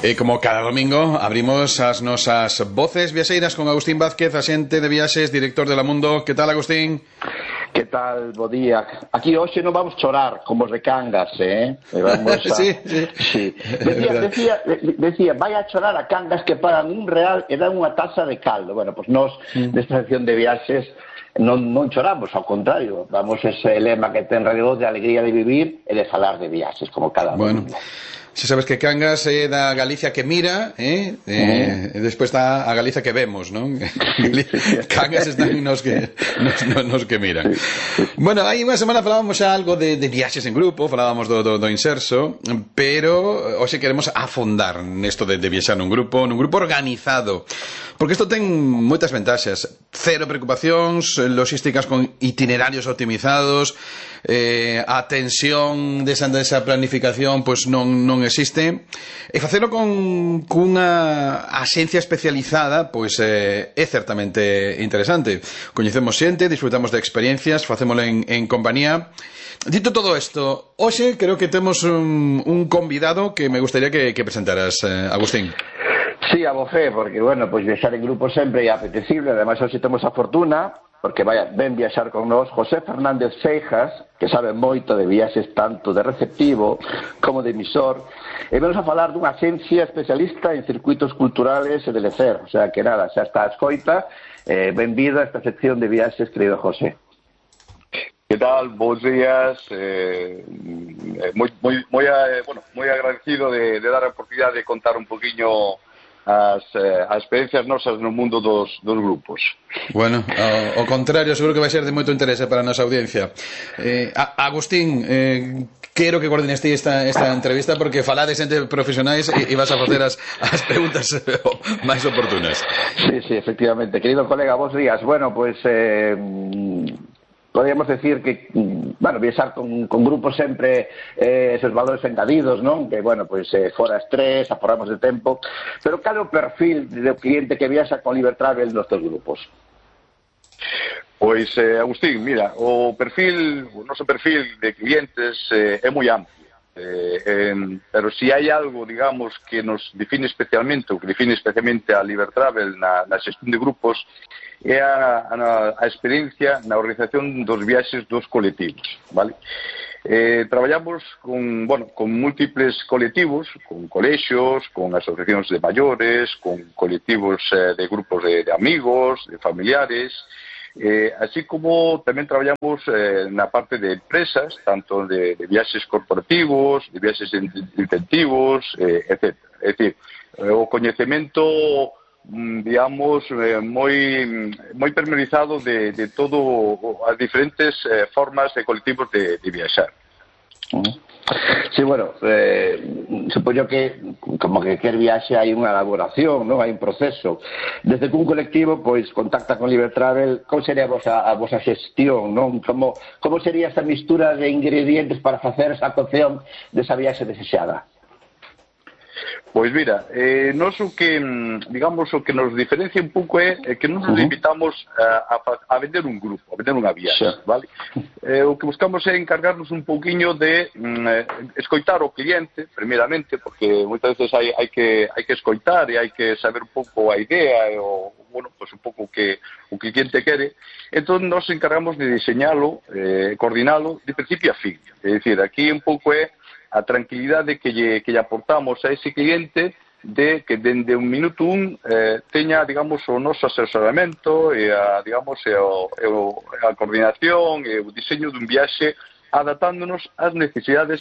Como cada domingo abrimos as nosas voces viaxeiras con Agustín Vázquez, axente de viaxes, director de La Mundo. Que tal, Agustín? Que tal, bo día. Aquí hoxe non vamos chorar como os de Cangas, Vamos a... sí. Decía, vai a chorar a Cangas que pagan £1 e dan unha taza de caldo. Bueno, pois nós, nesta sección de viaxes, non choramos, ao contrario. Vamos ese lema que ten Radio Voz de alegría de vivir e de falar de viaxes, como cada domingo. Se sabes que Cangas é da Galicia que mira, despois está a Galicia que vemos, non? Cangas están nos que miran. Bueno, hai unha semana falábamos xa algo de viaxes en grupo, falábamos do Inserso, pero hoxe queremos afondar nesto de viaxar nun grupo organizado, porque isto ten moitas ventaxas. Cero preocupacións, logísticas con itinerarios optimizados, a tensión desa planificación pois non existe, e facelo cunha axencia especializada pois é certamente interesante. Coñecemos xente, disfrutamos de experiencias, facémolo en compañía. Dito todo isto, hoxe creo que temos un convidado que me gustaría que presentaras, Agustín. Sí, a bofé, porque, bueno, pois viaxar en grupo sempre é apetecible. Ademais, hoxe temos a fortuna, porque ven viaxar con nós José Fernández Seijas, que sabe moito de viaxes tanto de receptivo como de emisor, e vamos a falar dunha axencia especialista en circuitos culturales e de lecer. O sea, que nada, xa está a escoita. Benvido a esta sección de viaxes, querido José. Que tal? Bons días. Moi agradecido de dar a oportunidade de contar un poquinho as experiencias nosas no mundo dos grupos. Bueno, ao contrario, seguro que vai ser de moito interese para a nosa audiencia. Agustín, quero que coordines ti esta entrevista, porque falades entre profesionais e vas a facer as preguntas máis oportunas. Sí, efectivamente. Querido colega, bons días. Bueno, pois podríamos decir que, bueno, viaxar con grupos sempre esos valores engadidos, non? Que, bueno, pois fora estrés, aforramos de tempo. Pero cal é o perfil do cliente que viaxa con Libertravel nos teus grupos? Pois, Agustín, mira, o noso perfil de clientes é moi amplio. Pero si hai algo, digamos, que nos define especialmente, o que define especialmente a Libertravel na xestión de grupos, é a experiencia na organización dos viaxes dos colectivos, vale? Traballamos con múltiples colectivos, con colexios, con asociacións de maiores, con colectivos de grupos de amigos, de familiares, así como tamén traballamos na parte de empresas, tanto de viaxes corporativos, de viaxes incentivos, etc. É dicir, o coñecemento, digamos, moi permerizado de todo as diferentes formas de colectivos de viaxar. Sí, bueno, supoño que como que quer viaxe hai unha elaboración, non? Hai un proceso. Desde que un colectivo pois contacta con Libertravel, como sería a vosa xestión, non? Como sería esta mistura de ingredientes para facer esa cocción desa viaxe desexada? Pois mira, nós o que, digamos, o que nos diferencia un pouco é que non nos limitamos a vender un grupo, a vender unha viaxe, vale? O que buscamos é encargarnos un pouquiño de escoitar o cliente, primeiramente, porque moitas veces hai que escoitar e hai que saber un pouco a idea e un pouco o que o cliente quere. Entón, nos encargamos de diseñalo, coordinalo de principio a fin. É dicir, aquí un pouco é a tranquilidade que lle aportamos a ese cliente de que dende un minuto teña, digamos, o noso asesoramento e a coordinación e o diseño dun viaxe adaptándonos ás necesidades